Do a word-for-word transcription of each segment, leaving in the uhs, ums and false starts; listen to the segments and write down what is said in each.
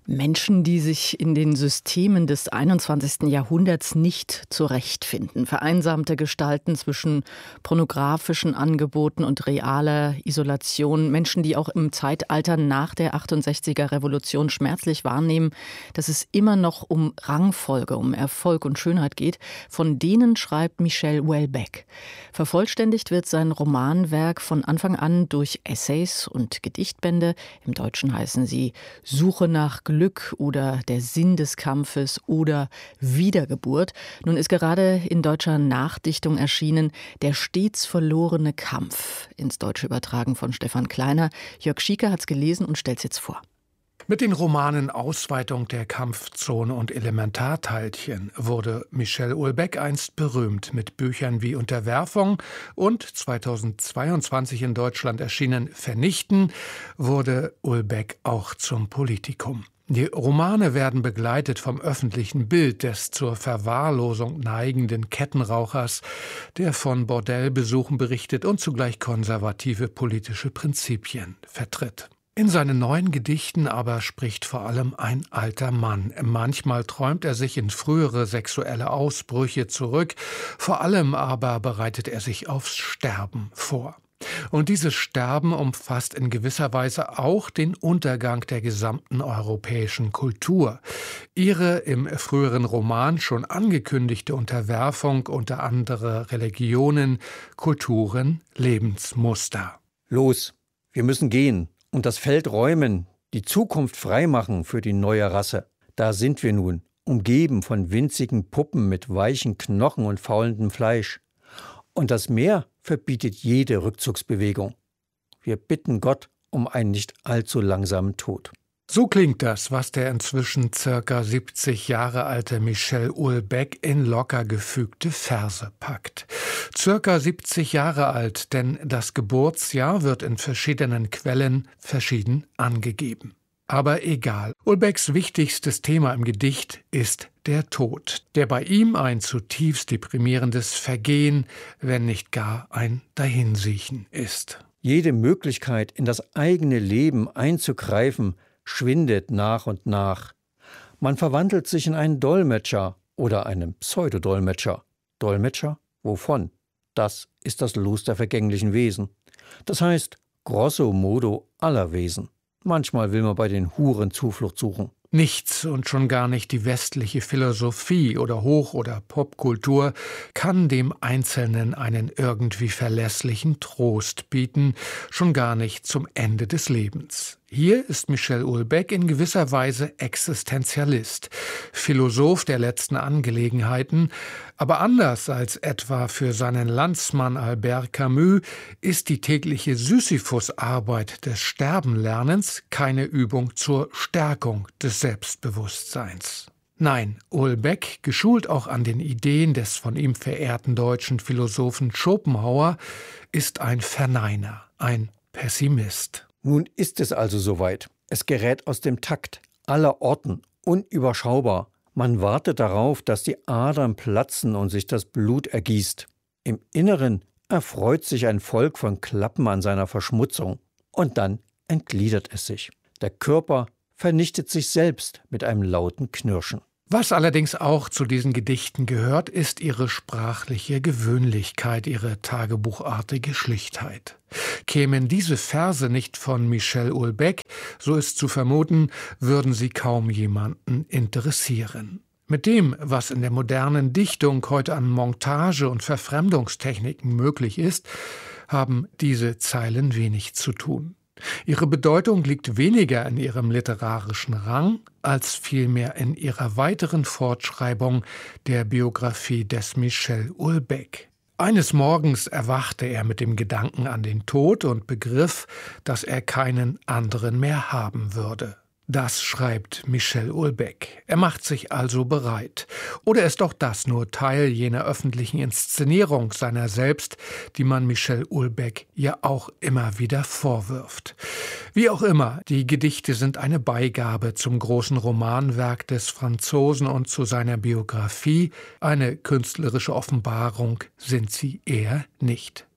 Menschen, die sich in den Systemen des einundzwanzigsten Jahrhunderts nicht zurechtfinden. Vereinsamte Gestalten zwischen pornografischen Angeboten und realer Isolation. Menschen, die auch im Zeitalter nach der achtundsechziger Revolution schmerzlich wahrnehmen, dass es immer noch um Rangfolge, um Erfolg und Schönheit geht. Von denen schreibt Michel Houellebecq. Vervollständigt wird sein Romanwerk von Anfang an durch Essays und Gedichtbände. Im Deutschen heißen sie Suche nach Glück oder Der Sinn des Kampfes oder Wiedergeburt. Nun ist gerade in deutscher Nachdichtung erschienen Der stets verlorene Kampf, ins Deutsche übertragen von Stefan Kleiner. Jörg Schieker hat es gelesen und stellt es jetzt vor. Mit den Romanen Ausweitung der Kampfzone und Elementarteilchen wurde Michel Houellebecq einst berühmt. Mit Büchern wie Unterwerfung und zweitausendzweiundzwanzig in Deutschland erschienen Vernichten wurde Houellebecq auch zum Politikum. Die Romane werden begleitet vom öffentlichen Bild des zur Verwahrlosung neigenden Kettenrauchers, der von Bordellbesuchen berichtet und zugleich konservative politische Prinzipien vertritt. In seinen neuen Gedichten aber spricht vor allem ein alter Mann. Manchmal träumt er sich in frühere sexuelle Ausbrüche zurück, vor allem aber bereitet er sich aufs Sterben vor. Und dieses Sterben umfasst in gewisser Weise auch den Untergang der gesamten europäischen Kultur. Ihre im früheren Roman schon angekündigte Unterwerfung unter andere Religionen, Kulturen, Lebensmuster. Los, wir müssen gehen und das Feld räumen, die Zukunft freimachen für die neue Rasse. Da sind wir nun, umgeben von winzigen Puppen mit weichen Knochen und faulendem Fleisch. Und das Meer verbietet jede Rückzugsbewegung. Wir bitten Gott um einen nicht allzu langsamen Tod. So klingt das, was der inzwischen circa siebzig Jahre alte Michel Houellebecq in locker gefügte Verse packt. Circa siebzig Jahre alt, denn das Geburtsjahr wird in verschiedenen Quellen verschieden angegeben. Aber egal. Houellebecqs wichtigstes Thema im Gedicht ist der Tod, der bei ihm ein zutiefst deprimierendes Vergehen, wenn nicht gar ein Dahinsiechen ist. Jede Möglichkeit, in das eigene Leben einzugreifen, schwindet nach und nach. Man verwandelt sich in einen Dolmetscher oder einen Pseudodolmetscher. Dolmetscher? Wovon? Das ist das Los der vergänglichen Wesen. Das heißt, grosso modo aller Wesen. Manchmal will man bei den Huren Zuflucht suchen. Nichts und schon gar nicht die westliche Philosophie oder Hoch- oder Popkultur kann dem Einzelnen einen irgendwie verlässlichen Trost bieten, schon gar nicht zum Ende des Lebens. Hier ist Michel Houellebecq in gewisser Weise Existenzialist, Philosoph der letzten Angelegenheiten, aber anders als etwa für seinen Landsmann Albert Camus ist die tägliche Sisyphusarbeit des Sterbenlernens keine Übung zur Stärkung des Selbstbewusstseins. Nein, Houellebecq, geschult auch an den Ideen des von ihm verehrten deutschen Philosophen Schopenhauer, ist ein Verneiner, ein Pessimist. Nun ist es also soweit. Es gerät aus dem Takt, aller Orten, unüberschaubar. Man wartet darauf, dass die Adern platzen und sich das Blut ergießt. Im Inneren erfreut sich ein Volk von Klappen an seiner Verschmutzung. Und dann entgliedert es sich. Der Körper vernichtet sich selbst mit einem lauten Knirschen. Was allerdings auch zu diesen Gedichten gehört, ist ihre sprachliche Gewöhnlichkeit, ihre tagebuchartige Schlichtheit. Kämen diese Verse nicht von Michel Houellebecq, so ist zu vermuten, würden sie kaum jemanden interessieren. Mit dem, was in der modernen Dichtung heute an Montage und Verfremdungstechniken möglich ist, haben diese Zeilen wenig zu tun. Ihre Bedeutung liegt weniger in ihrem literarischen Rang, als vielmehr in ihrer weiteren Fortschreibung der Biografie des Michel Houellebecq. Eines Morgens erwachte er mit dem Gedanken an den Tod und begriff, dass er keinen anderen mehr haben würde. Das schreibt Michel Houellebecq. Er macht sich also bereit. Oder ist auch das nur Teil jener öffentlichen Inszenierung seiner selbst, die man Michel Houellebecq ja auch immer wieder vorwirft? Wie auch immer, die Gedichte sind eine Beigabe zum großen Romanwerk des Franzosen und zu seiner Biografie. Eine künstlerische Offenbarung sind sie eher nicht.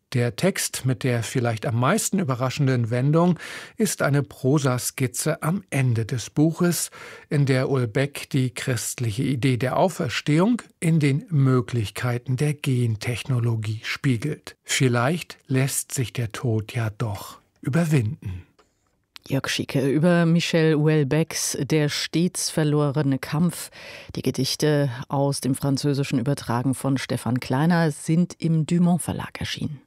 Der Text mit der vielleicht am meisten überraschenden Wendung ist eine Prosaskizze am Ende des Buches, in der Houellebecq die christliche Idee der Auferstehung in den Möglichkeiten der Gentechnologie spiegelt. Vielleicht lässt sich der Tod ja doch überwinden. Jörg Schieke über Michel Houellebecqs Der stets verlorene Kampf. Die Gedichte aus dem Französischen übertragen von Stefan Kleiner sind im Dumont Verlag erschienen.